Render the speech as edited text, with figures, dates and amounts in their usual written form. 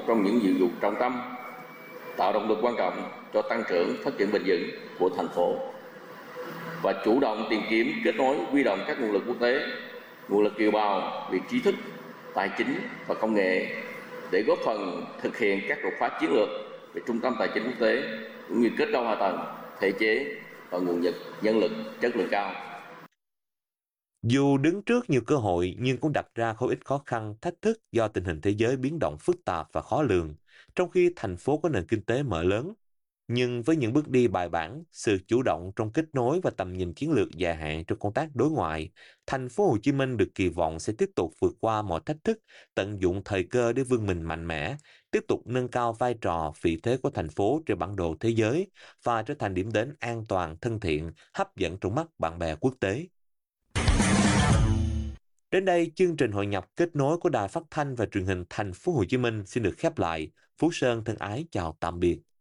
trong những nhiệm vụ trọng tâm, tạo động lực quan trọng cho tăng trưởng phát triển bền vững của thành phố và chủ động tìm kiếm kết nối huy động các nguồn lực quốc tế, nguồn lực kiều bào về trí thức, tài chính và công nghệ để góp phần thực hiện các đột phá chiến lược về trung tâm tài chính quốc tế cũng như kết cấu hạ tầng, thể chế và nguồn nhân lực chất lượng cao. Dù đứng trước nhiều cơ hội nhưng cũng đặt ra không ít khó khăn, thách thức do tình hình thế giới biến động phức tạp và khó lường, trong khi thành phố có nền kinh tế mở lớn. Nhưng với những bước đi bài bản, sự chủ động trong kết nối và tầm nhìn chiến lược dài hạn trong công tác đối ngoại, thành phố Hồ Chí Minh được kỳ vọng sẽ tiếp tục vượt qua mọi thách thức, tận dụng thời cơ để vươn mình mạnh mẽ, tiếp tục nâng cao vai trò, vị thế của thành phố trên bản đồ thế giới và trở thành điểm đến an toàn, thân thiện, hấp dẫn trong mắt bạn bè quốc tế. Đến đây, chương trình hội nhập kết nối của Đài Phát thanh và Truyền hình Thành phố Hồ Chí Minh xin được khép lại. Phú Sơn thân ái chào tạm biệt.